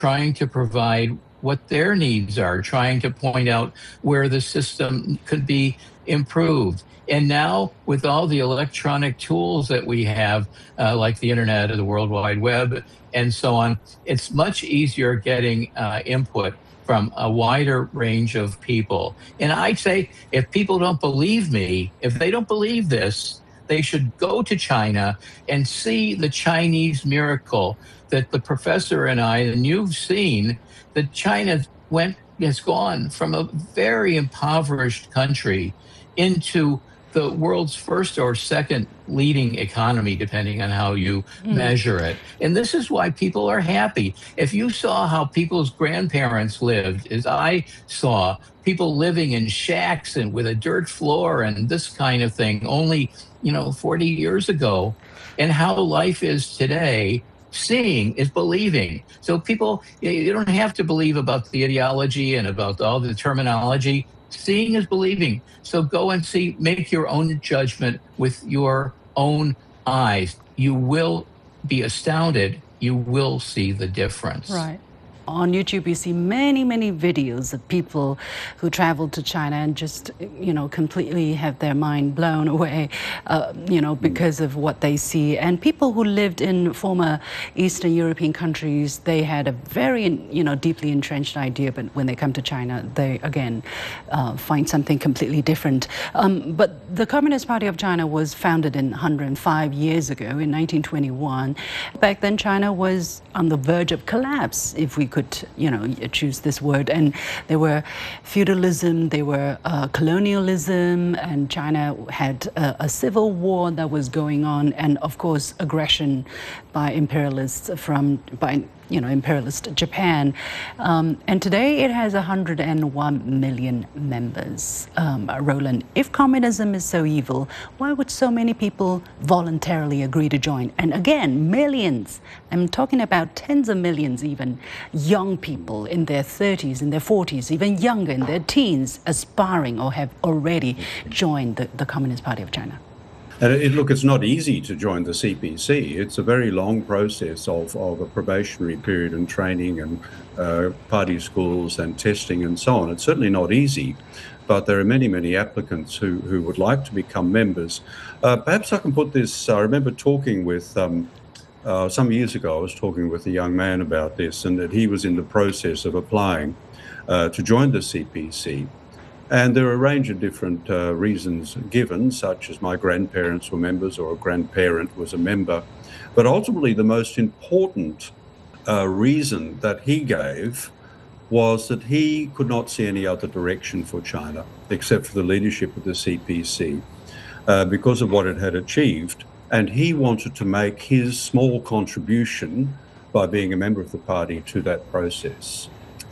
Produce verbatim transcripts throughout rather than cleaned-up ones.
trying to provide what their needs are, trying to point out where the system could be improved. And now, with all the electronic tools that we have, uh, like the internet or the World Wide Web and so on, it's much easier getting uh, input from a wider range of people. And I'd say if people don't believe me, if they don't believe this, they should go to China and see the Chinese miracle that the professor and I, and you've seen, that China went has gone from a very impoverished country into the world's first or second leading economy, depending on how you mm. measure it. And this is why people are happy. If you saw how people's grandparents lived, as I saw, people living in shacks and with a dirt floor and this kind of thing only, you know, forty years ago, and how life is today, seeing is believing. So people, you don't have to believe about the ideology and about all the terminology. Seeing is believing. So go and see, make your own judgment with your own eyes. You will be astounded. You will see the difference. Right. On YouTube, you see many, many videos of people who travel to China and just, you know, completely have their mind blown away, uh, you know, because of what they see. And people who lived in former Eastern European countries, they had a very, you know, deeply entrenched idea. But when they come to China, they, again, uh, find something completely different. Um, but the Communist Party of China was founded in one hundred five years ago, in nineteen twenty-one. Back then, China was on the verge of collapse, if we could, you know, choose this word. And there were feudalism, there were uh, colonialism, and China had a, a civil war that was going on, and of course aggression by imperialists from by you know imperialist Japan. Um, and today it has one hundred one million members. Um, Roland, if communism is so evil, why would so many people voluntarily agree to join? And again, millions. I'm talking about tens of millions, even young people in their thirties, in their forties, even younger, in their teens, aspiring or have already joined the, the Communist Party of China. And it, look, it's not easy to join the C P C. It's a very long process of, of a probationary period and training and uh, party schools and testing and so on. It's certainly not easy, but there are many, many applicants who, who would like to become members. Uh, perhaps I can put this, I remember talking with, um, uh, some years ago, I was talking with a young man about this, and that he was in the process of applying uh, to join the C P C. And there are a range of different uh, reasons given, such as my grandparents were members or a grandparent was a member. But ultimately, the most important uh, reason that he gave was that he could not see any other direction for China except for the leadership of the C P C uh, because of what it had achieved. And he wanted to make his small contribution by being a member of the party to that process.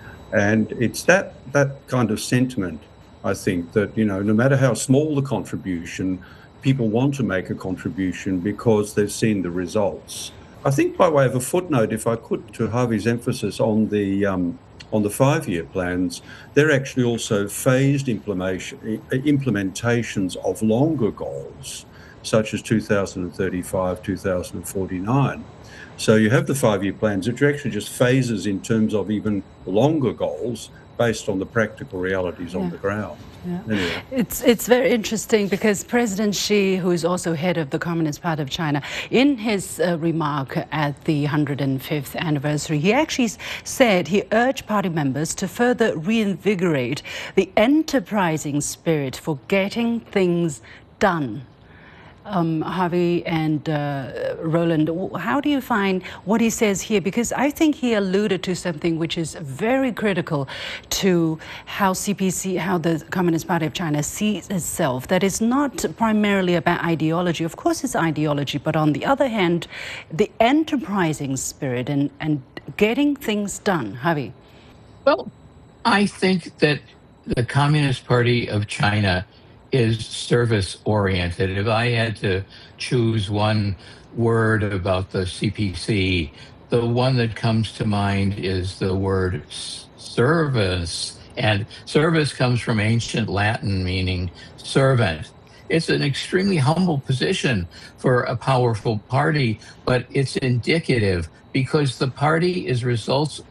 And it's that, that kind of sentiment, I think, that, you know, no matter how small the contribution, people want to make a contribution because they've seen the results. I think by way of a footnote, if I could, to Harvey's emphasis on the um, on the five-year plans, they're actually also phased implementation, implementations of longer goals, such as two thousand thirty-five, two thousand forty-nine. So you have the five-year plans, which are actually just phases in terms of even longer goals, based on the practical realities yeah. on the ground. Yeah. Anyway. It's it's very interesting because President Xi, who is also head of the Communist Party of China, in his uh, remark at the one hundred fifth anniversary, he actually said he urged party members to further reinvigorate the enterprising spirit for getting things done. Um, Harvey and uh, Roland, how do you find what he says here? Because I think he alluded to something which is very critical to how C P C, how the Communist Party of China sees itself. That is not primarily about ideology. Of course, it's ideology, but on the other hand, the enterprising spirit and, and getting things done. Harvey? Well, I think that the Communist Party of China is service-oriented. If I had to choose one word about the C P C, the one that comes to mind is the word service. And service comes from ancient Latin meaning servant. It's an extremely humble position for a powerful party, but it's indicative because the party is results